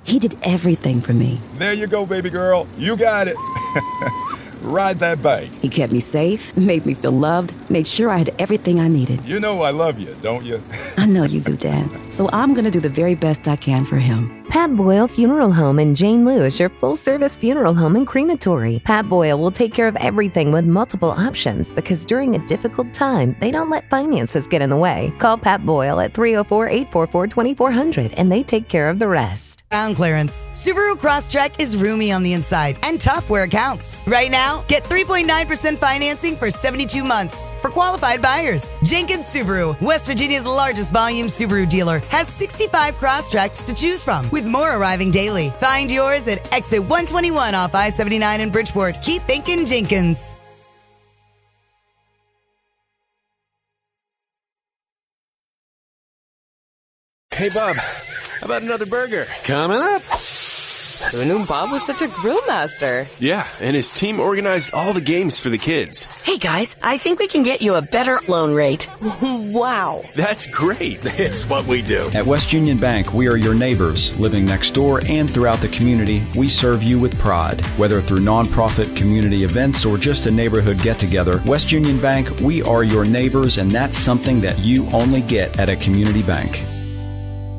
He did everything for me. There you go, baby girl. You got it. Ride that bike. He kept me safe, made me feel loved, made sure I had everything I needed. You know I love you, don't you? I know you do, Dad. So I'm going to do the very best I can for him. Pat Boyle Funeral Home in Jane Lou is your full-service funeral home and crematory. Pat Boyle will take care of everything with multiple options because during a difficult time, they don't let finances get in the way. Call Pat Boyle at 304-844-2400 and they take care of the rest. Ground clearance. Subaru Crosstrek is roomy on the inside and tough where it counts. Right now, get 3.9% financing for 72 months for qualified buyers. Jenkins Subaru, West Virginia's largest volume Subaru dealer, has 65 Crosstreks to choose from, with more arriving daily. Find yours at exit 121 off I-79 in Bridgeport. Keep thinking Jenkins. Hey, Bob, how about another burger? Coming up. Who knew Bob was such a grill master? Yeah, and his team organized all the games for the kids. Hey guys, I think we can get you a better loan rate. Wow. That's great. It's what we do. At West Union Bank, we are your neighbors. Living next door and throughout the community, we serve you with pride. Whether through nonprofit community events or just a neighborhood get-together, West Union Bank, we are your neighbors, and that's something that you only get at a community bank.